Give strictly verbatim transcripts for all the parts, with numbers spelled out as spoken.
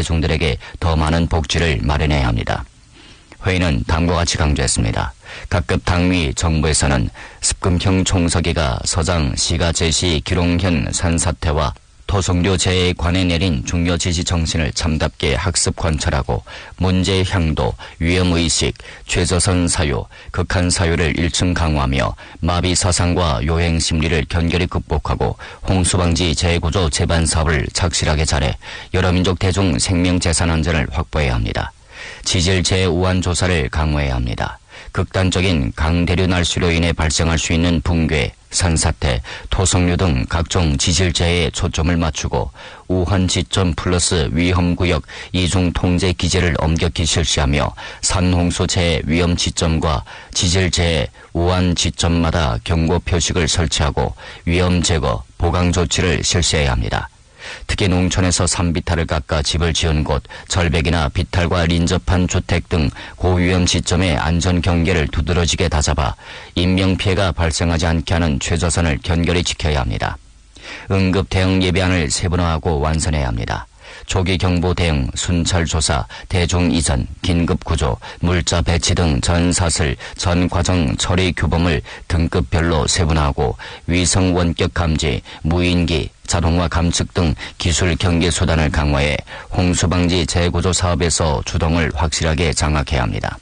대중들에게 더 많은 복지를 마련해야 합니다. 회의는 다음과 같이 강조했습니다. 각급 당위 정부에서는 습금형 총서기가 서장 시가 제시 기롱현 산사태와 토속류 재해에 관해 내린 중요 지시 정신을 참답게 학습 관찰하고 문제의 향도, 위험의식, 최저선 사유, 극한 사유를 일층 강화하며 마비 사상과 요행 심리를 견결히 극복하고 홍수방지 재해구조 재반 사업을 착실하게 잘해 여러민족 대중 생명재산 안전을 확보해야 합니다. 지질재해 우한 조사를 강화해야 합니다. 극단적인 강대류 날씨로 인해 발생할 수 있는 붕괴, 산사태, 토성류 등 각종 지질재해에 초점을 맞추고 우한 지점 플러스 위험구역 이중 통제 기제를 엄격히 실시하며 산홍수 재해 위험 지점과 지질재해 우한 지점마다 경고 표식을 설치하고 위험 제거, 보강 조치를 실시해야 합니다. 특히 농촌에서 산비탈을 깎아 집을 지은 곳, 절벽이나 비탈과 린접한 주택 등 고위험 지점의 안전 경계를 두드러지게 다잡아 인명피해가 발생하지 않게 하는 최저선을 견결히 지켜야 합니다. 응급 대응 예비안을 세분화하고 완선해야 합니다. 조기 경보 대응, 순찰 조사, 대중 이전, 긴급 구조, 물자 배치 등 전 사슬, 전 과정 처리 규범을 등급별로 세분화하고 위성 원격 감지, 무인기, 자동화 감측 등 기술 경계 수단을 강화해 홍수방지 재구조 사업에서 주동을 확실하게 장악해야 합니다.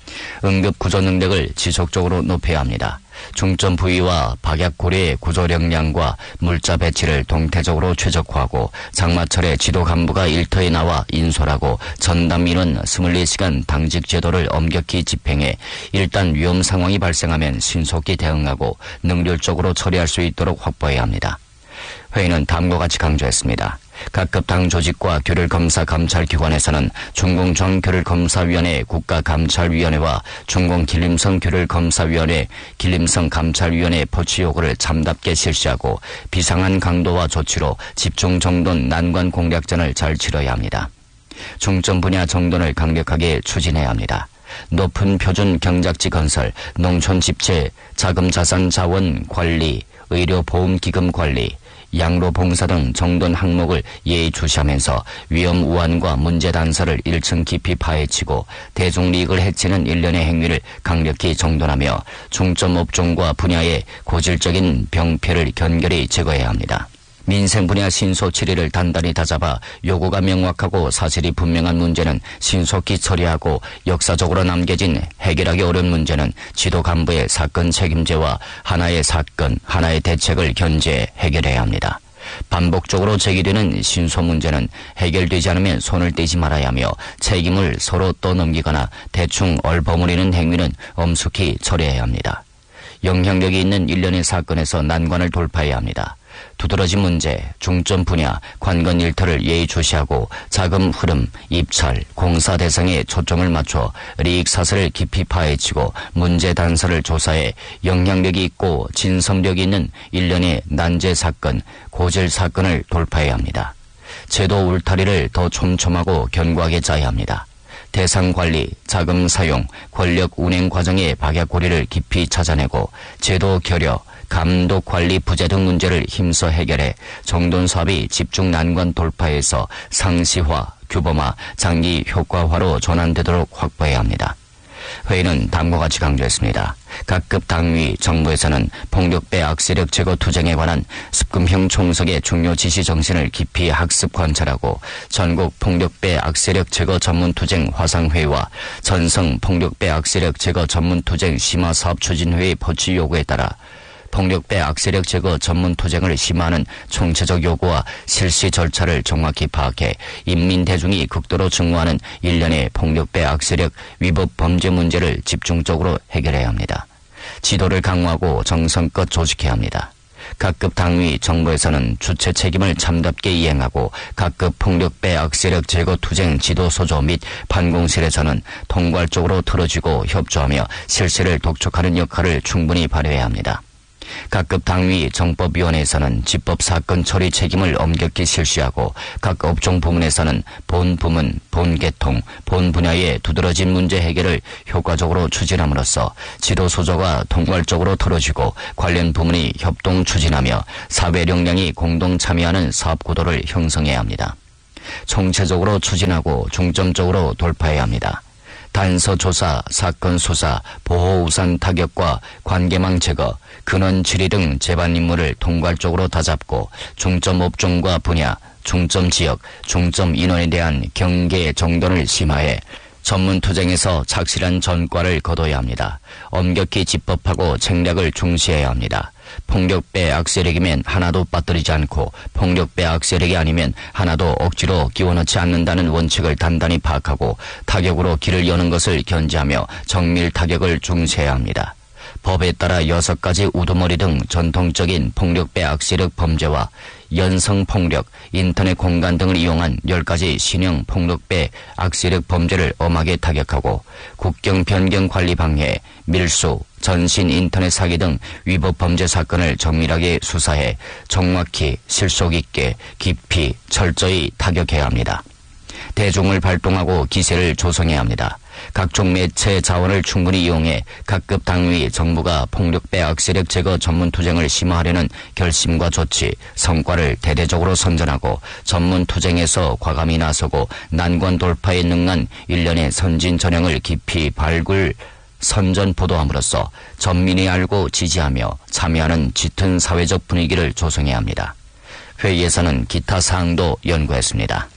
응급 구조 능력을 지속적으로 높여야 합니다. 중점 부위와 박약고리의 구조 역량과 물자 배치를 동태적으로 최적화하고 장마철에 지도 간부가 일터에 나와 인솔하고 전담 인원 이십사 시간 당직 제도를 엄격히 집행해 일단 위험 상황이 발생하면 신속히 대응하고 능률적으로 처리할 수 있도록 확보해야 합니다. 회의는 다음과 같이 강조했습니다. 각급 당 조직과 교류검사 감찰기관에서는 중공정교류검사위원회 국가감찰위원회와 중공길림성 교류검사위원회 길림성 감찰위원회 포치 요구를 참답게 실시하고 비상한 강도와 조치로 집중 정돈 난관 공략전을 잘 치러야 합니다. 중점 분야 정돈을 강력하게 추진해야 합니다. 높은 표준 경작지 건설, 농촌 집체, 자금 자산 자원 관리, 의료보험기금 관리, 양로 봉사 등 정돈 항목을 예의주시하면서 위험 우한과 문제 단서를 일층 깊이 파헤치고 대중리익을 해치는 일련의 행위를 강력히 정돈하며 중점 업종과 분야의 고질적인 병폐를 견결히 제거해야 합니다. 민생 분야 신소 처리를 단단히 다잡아 요구가 명확하고 사실이 분명한 문제는 신속히 처리하고 역사적으로 남겨진 해결하기 어려운 문제는 지도 간부의 사건 책임제와 하나의 사건, 하나의 대책을 견제해 해결해야 합니다. 반복적으로 제기되는 신소 문제는 해결되지 않으면 손을 떼지 말아야 하며 책임을 서로 떠넘기거나 대충 얼버무리는 행위는 엄숙히 처리해야 합니다. 영향력이 있는 일련의 사건에서 난관을 돌파해야 합니다. 두드러진 문제, 중점 분야, 관건 일터를 예의주시하고 자금 흐름, 입찰, 공사 대상에 초점을 맞춰 리익 사슬을 깊이 파헤치고 문제 단서를 조사해 영향력이 있고 진섭력이 있는 일련의 난제 사건, 고질 사건을 돌파해야 합니다. 제도 울타리를 더 촘촘하고 견고하게 짜야 합니다. 대상 관리, 자금 사용, 권력 운행 과정의 박약고리를 깊이 찾아내고 제도 결여, 감독 관리 부재 등 문제를 힘써 해결해 정돈 사업이 집중 난관 돌파해서 상시화, 규범화, 장기 효과화로 전환되도록 확보해야 합니다. 회의는 다음과 같이 강조했습니다. 각급 당위 정부에서는 폭력배 악세력 제거 투쟁에 관한 습금형 총석의 중요 지시 정신을 깊이 학습 관찰하고 전국 폭력배 악세력 제거 전문 투쟁 화상회의와 전성 폭력배 악세력 제거 전문 투쟁 심화 사업 추진회의 포치 요구에 따라 폭력배 악세력 제거 전문 투쟁을 심화하는 총체적 요구와 실시 절차를 정확히 파악해 인민 대중이 극도로 증오하는 일련의 폭력배 악세력 위법 범죄 문제를 집중적으로 해결해야 합니다. 지도를 강화하고 정성껏 조직해야 합니다. 각급 당위 정부에서는 주체 책임을 참답게 이행하고 각급 폭력배 악세력 제거 투쟁 지도 소조 및 판공실에서는 통괄적으로 틀어지고 협조하며 실시를 독촉하는 역할을 충분히 발휘해야 합니다. 각급 당위 정법위원회에서는 집법 사건 처리 책임을 엄격히 실시하고 각 업종 부문에서는 본 부문, 본 계통, 본 분야의 두드러진 문제 해결을 효과적으로 추진함으로써 지도 소조가 통괄적으로 틀어지고 관련 부문이 협동 추진하며 사회 역량이 공동 참여하는 사업 구도를 형성해야 합니다. 총체적으로 추진하고 중점적으로 돌파해야 합니다. 단서 조사, 사건 수사, 보호 우산 타격과 관계망 제거, 근원 처리 등 재반 임무를 통괄적으로 다잡고 중점 업종과 분야, 중점 지역, 중점 인원에 대한 경계 정돈을 심화해 전문 투쟁에서 착실한 전과를 거둬야 합니다. 엄격히 집법하고 책략을 중시해야 합니다. 폭력배 악세력이면 하나도 빠뜨리지 않고 폭력배 악세력이 아니면 하나도 억지로 끼워넣지 않는다는 원칙을 단단히 파악하고 타격으로 길을 여는 것을 견지하며 정밀 타격을 중시해야 합니다. 법에 따라 여섯 가지 우두머리 등 전통적인 폭력배 악세력 범죄와 연성폭력, 인터넷 공간 등을 이용한 열 가지 신형 폭력배 악세력 범죄를 엄하게 타격하고 국경 변경 관리 방해, 밀수, 전신 인터넷 사기 등 위법 범죄 사건을 정밀하게 수사해 정확히 실속 있게 깊이 철저히 타격해야 합니다. 대중을 발동하고 기세를 조성해야 합니다. 각종 매체 자원을 충분히 이용해 각급 당위 정부가 폭력배 악세력 제거 전문 투쟁을 심화하려는 결심과 조치, 성과를 대대적으로 선전하고 전문 투쟁에서 과감히 나서고 난관 돌파에 능한 일련의 선진 전형을 깊이 발굴 선전 보도함으로써 전민이 알고 지지하며 참여하는 짙은 사회적 분위기를 조성해야 합니다. 회의에서는 기타 사항도 연구했습니다.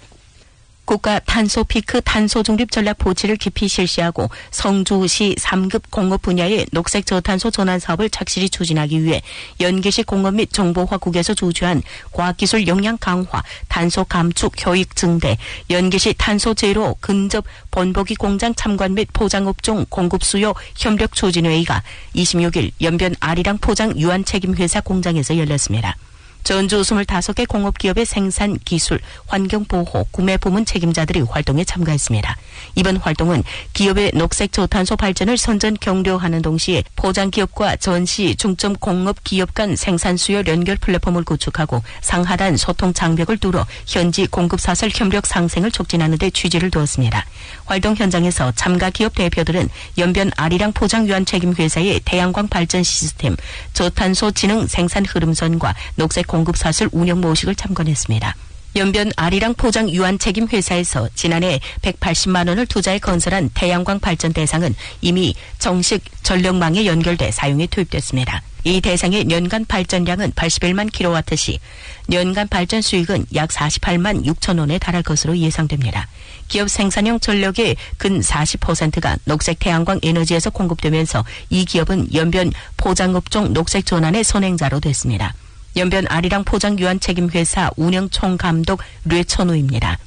국가 탄소 피크 탄소 중립 전략 보치를 깊이 실시하고 성주시 삼 급 공업 분야의 녹색 저탄소 전환 사업을 착실히 추진하기 위해 연계시 공업 및 정보화국에서 주최한 과학기술 역량 강화, 탄소 감축 효익 증대, 연계시 탄소 제로 근접 번복이 공장 참관 및 포장업종 공급 수요 협력 추진회의가 이십육 일 연변 아리랑 포장 유한 책임회사 공장에서 열렸습니다. 전주 이십오 개 공업기업의 생산, 기술, 환경보호, 구매 부문 책임자들이 활동에 참가했습니다. 이번 활동은 기업의 녹색 저탄소 발전을 선전 격려하는 동시에 포장기업과 전시 중점 공업기업 간 생산 수요 연결 플랫폼을 구축하고 상하단 소통 장벽을 뚫어 현지 공급사설 협력 상생을 촉진하는 데 취지를 두었습니다. 활동 현장에서 참가 기업 대표들은 연변 아리랑 포장 유한 책임회사의 태양광 발전 시스템, 저탄소 지능 생산 흐름선과 녹색 공급사설 운영 모식을 참관했습니다. 연변 아리랑 포장 유한 책임 회사에서 지난해 백팔십만 원을 투자해 건설한 태양광 발전 대상은 이미 정식 전력망에 연결돼 사용에 투입됐습니다. 이 대상의 년간 발전량은 팔십일만 킬로와트 시 년간 발전 수익은 약 사십팔만 육천 원에 달할 것으로 예상됩니다. 기업 생산형 전력의 근 사십 퍼센트가 녹색 태양광 에너지에서 공급되면서 이 기업은 연변 포장업종 녹색 전환의 선행자로 됐습니다. 연변 아리랑 포장 유한 책임회사 운영 총감독 류천우입니다.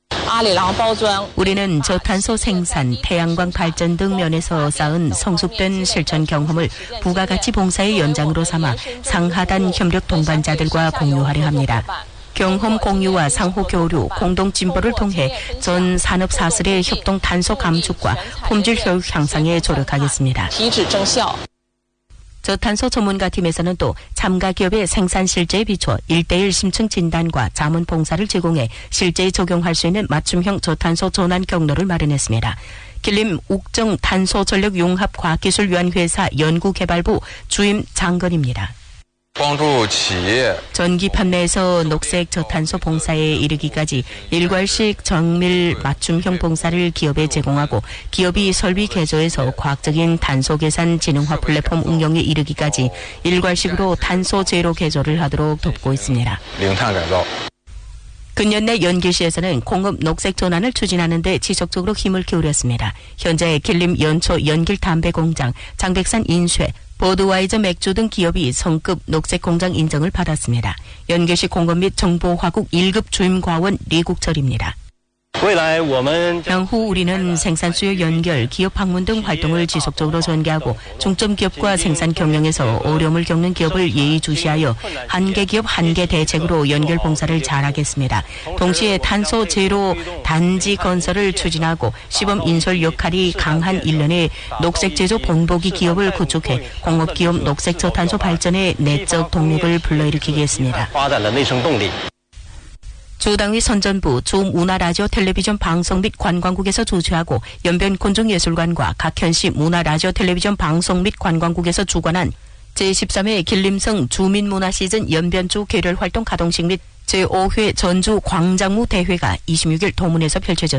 우리는 저탄소 생산, 태양광 발전 등 면에서 쌓은 성숙된 실천 경험을 부가가치 봉사의 연장으로 삼아 상하단 협력 동반자들과 공유하려 합니다. 경험 공유와 상호 교류, 공동 진보를 통해 전 산업 사슬의 협동 탄소 감축과 품질 효율 향상에 조력하겠습니다. 저탄소 전문가팀에서는 또 참가 기업의 생산 실제에 비춰 일 대일 심층 진단과 자문 봉사를 제공해 실제에 적용할 수 있는 맞춤형 저탄소 전환 경로를 마련했습니다. 길림 옥정 탄소 전력 융합 과학기술위원회사 연구개발부 주임 장건입니다. 전기 판매에서 녹색 저탄소 봉사에 이르기까지 일괄식 정밀 맞춤형 봉사를 기업에 제공하고 기업이 설비 개조에서 과학적인 탄소 계산 지능화 플랫폼 응용에 이르기까지 일괄식으로 탄소 제로 개조를 하도록 돕고 있습니다. 근년 내 연길시에서는 공업 녹색 전환을 추진하는 데 지속적으로 힘을 기울였습니다. 현재 길림 연초 연길 담배 공장, 장백산 인쇄, 버드와이저 맥주 등 기업이 성급 녹색 공장 인정을 받았습니다. 연계시 공업 및 정보화국 일 급 주임과원 리국철입니다. 향후 우리는 생산 수요 연결, 기업 방문 등 활동을 지속적으로 전개하고 중점 기업과 생산 경영에서 어려움을 겪는 기업을 예의주시하여 한계 기업 한계 대책으로 연결 봉사를 잘하겠습니다. 동시에 탄소 제로 단지 건설을 추진하고 시범 인솔 역할이 강한 일련의 녹색 제조 본보기 기업을 구축해 공업기업 녹색 저탄소 발전의 내적 동력을 불러일으키겠습니다. 주당위 선전부, 주문화라디오 텔레비전 방송 및 관광국에서 주최하고 연변곤중예술관과 각현시 문화라디오 텔레비전 방송 및 관광국에서 주관한 제십삼 회 길림성 주민문화시즌 연변주 계렬활동 가동식 및 제오 회 전주 광장무 대회가 이십육 일 도문에서 펼쳐졌습니다.